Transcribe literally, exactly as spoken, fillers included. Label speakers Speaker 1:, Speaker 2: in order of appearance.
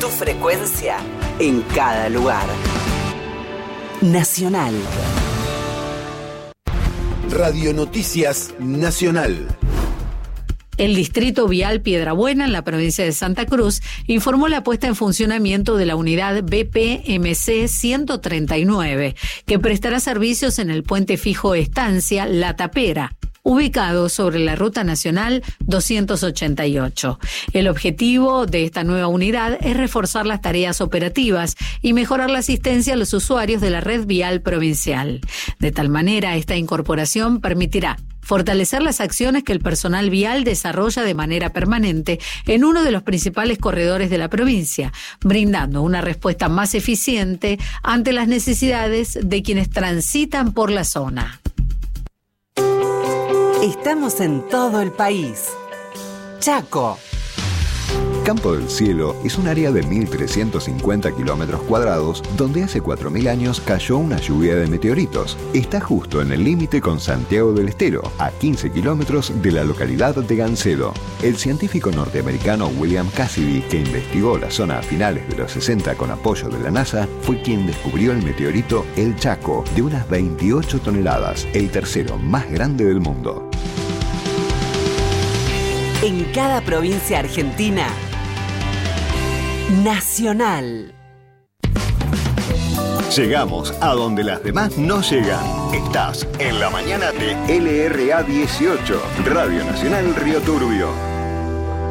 Speaker 1: Tu frecuencia en cada lugar. Nacional.
Speaker 2: Radio Noticias Nacional.
Speaker 3: El Distrito Vial Piedrabuena, en la provincia de Santa Cruz, informó la puesta en funcionamiento de la unidad B P M C ciento treinta y nueve, que prestará servicios en el puente fijo Estancia La Tapera, ubicado sobre la Ruta Nacional doscientos ochenta y ocho. El objetivo de esta nueva unidad es reforzar las tareas operativas y mejorar la asistencia a los usuarios de la red vial provincial. De tal manera, esta incorporación permitirá fortalecer las acciones que el personal vial desarrolla de manera permanente en uno de los principales corredores de la provincia, brindando una respuesta más eficiente ante las necesidades de quienes transitan por la zona.
Speaker 1: Estamos en todo el país. Chaco.
Speaker 4: Campo del Cielo es un área de mil trescientos cincuenta kilómetros cuadrados donde hace cuatro mil años cayó una lluvia de meteoritos. Está justo en el límite con Santiago del Estero, a quince kilómetros de la localidad de Gancedo. El científico norteamericano William Cassidy, que investigó la zona a finales de los sesenta con apoyo de la NASA, fue quien descubrió el meteorito El Chaco, de unas veintiocho toneladas, el tercero más grande del mundo.
Speaker 1: En cada provincia argentina, Nacional.
Speaker 4: Llegamos a donde las demás no llegan. Estás en la mañana de L R A dieciocho, Radio Nacional Río Turbio.